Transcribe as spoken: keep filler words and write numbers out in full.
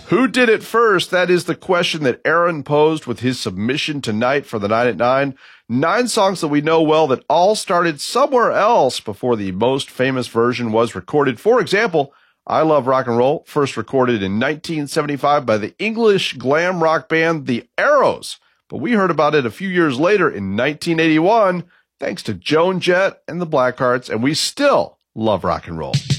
Who did it first? That is the question that Aaron posed with his submission tonight for the Nine at Nine. Nine songs that we know well that all started somewhere else before the most famous version was recorded. For example, I Love Rock and Roll, first recorded in nineteen seventy-five by the English glam rock band The Arrows. But we heard about it a few years later in nineteen eighty-one, thanks to Joan Jett and the Blackhearts, and we still love rock and roll.